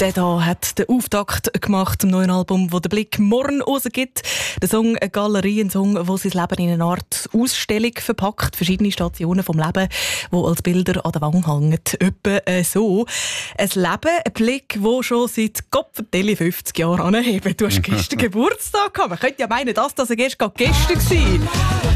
Der da hat den Auftakt gemacht zum neuen Album, das der Blick morgen rausgibt. Der Song «Eine Galerie», ein Song, der sein Leben in eine Art Ausstellung verpackt. Verschiedene Stationen vom Leben, die als Bilder an der Wand hängen. Etwa so. Ein Leben, ein Blick, der schon seit Kopfvertelle 50 Jahren anhebt. Du hast gestern Geburtstag gehabt. Man könnte ja meinen, dass er gestern war.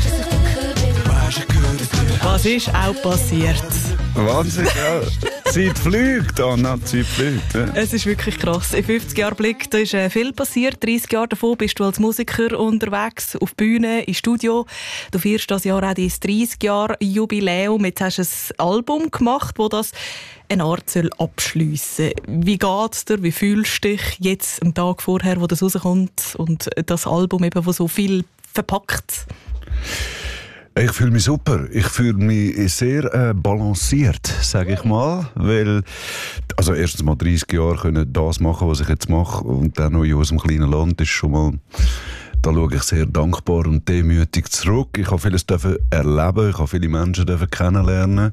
Was ist auch passiert? Wahnsinn, ja. Zeit fliegt, Anna, Zeit fliegt. Ja. Es ist wirklich krass. In 50 Jahren Blick, da ist viel passiert. 30 Jahre davon bist du als Musiker unterwegs, auf Bühne, im Studio. Du feierst das Jahr auch dein 30-Jahr-Jubiläum. Jetzt hast du ein Album gemacht, das eine Art abschliessen soll. Wie geht's dir? Wie fühlst du dich jetzt am Tag vorher, wo das rauskommt und das Album eben, das so viel verpackt? Ich fühle mich super. Ich fühle mich sehr balanciert, sage ich mal. Weil, also erstens mal 30 Jahre können das machen, was ich jetzt mache. Und dann noch in unserem kleinen Land ist schon mal, da schaue ich sehr dankbar und demütig zurück. Ich habe vieles erleben, ich habe viele Menschen kennenlernen.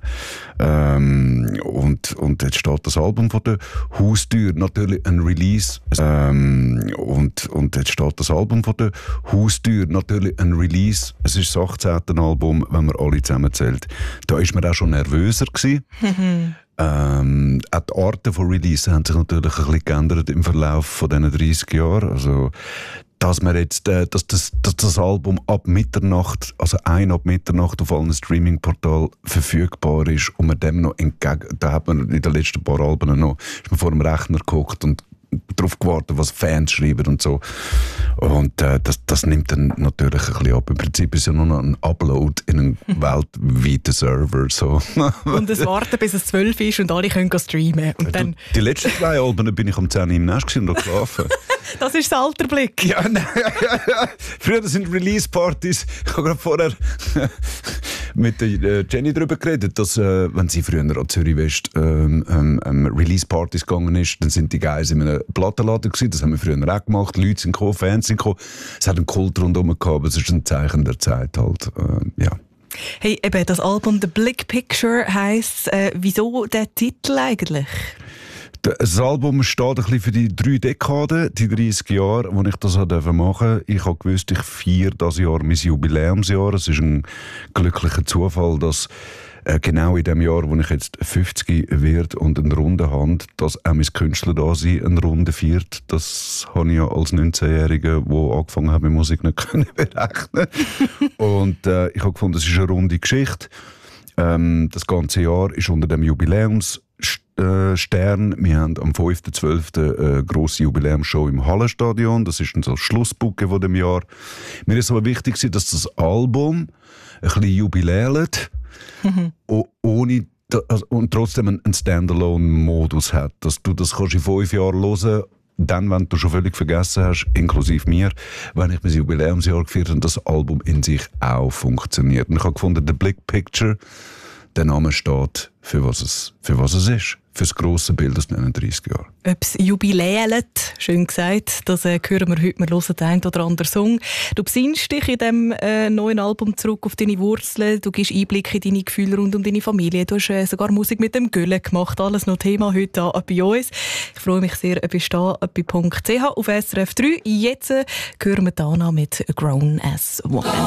Und jetzt steht das Album vor der Haustür, natürlich ein Release. Und jetzt steht das Album vor der Haustür, natürlich ein Release. Es ist das 18. Album, wenn man alle zusammenzählt. Da ist man auch schon nervöser gewesen. Auch die Arten von Release haben sich natürlich ein bisschen geändert im Verlauf von diesen 30 Jahren. Also, dass man jetzt, dass das Album ab Mitternacht, also ab Mitternacht auf allen Streaming-Portalen verfügbar ist und man dem noch da hat man in den letzten paar Alben noch, ist man vor dem Rechner geguckt und darauf gewartet, was Fans schreiben und so. Und das nimmt dann natürlich ein bisschen ab. Im Prinzip ist ja nur noch ein Upload in einen weltweiten Server. So. Und es warten, bis es 12 ist und alle können streamen. Und dann die letzten 2 Alben bin ich um 10 Uhr im Nest und geschlafen. Das ist das alter Blick. Ja, nein. Früher sind Release-Partys. Ich habe gerade vorher mit der Jenny darüber geredet, dass wenn sie früher an Zürich West Release-Partys gegangen ist, dann sind die Guys in einem Plattenladen gewesen. Das haben wir früher auch gemacht. Leute sind gekommen, Fans sind gekommen. Es hat einen Kult rundherum gehabt, aber es ist ein Zeichen der Zeit halt. Ja. Hey, eben, das Album «The Big Picture» heisst, wieso der Titel eigentlich? Das Album steht ein bisschen für die 3 Dekaden, die 30 Jahre, wo ich das machen durfte. Ich habe gewusst, ich feiere dieses Jahr mein Jubiläumsjahr. Es ist ein glücklicher Zufall, dass genau in dem Jahr, wo ich jetzt 50 werde und eine Runde habe, dass auch mein Künstlerdasein eine Runde feiert. Das habe ich ja als 19-Jähriger, der angefangen hat mit Musik, nicht können berechnen. Und ich habe gefunden, es ist eine runde Geschichte. Das ganze Jahr ist unter dem Jubiläumsstern. Wir haben am 5.12. eine grosse Jubiläumsshow im Hallenstadion. Das ist dann so das Schlussbucke von dem Jahr. Mir ist aber wichtig, dass das Album ein bisschen jubiläert, ohne und trotzdem einen Standalone-Modus hat. Dass du das kannst in 5 Jahren hören, dann, wenn du schon völlig vergessen hast, inklusive mir, wenn ich mein Jubiläumsjahr gefeiert habe, das Album in sich auch funktioniert. Und ich habe gefunden, «The Big Picture», der Name steht für was es ist. Für das grosse Bild aus 39 Jahren. Ob es jubiläet, schön gesagt, das hören wir heute. Wir hören den einen oder anderen Song. Du besinnst dich in diesem neuen Album zurück auf deine Wurzeln. Du gibst Einblick in deine Gefühle rund um deine Familie. Du hast sogar Musik mit dem Gülle gemacht. Alles noch Thema heute bei uns. Ich freue mich sehr, bist da bei .ch auf SRF 3. Jetzt hören wir Dana mit «Grown as Woman».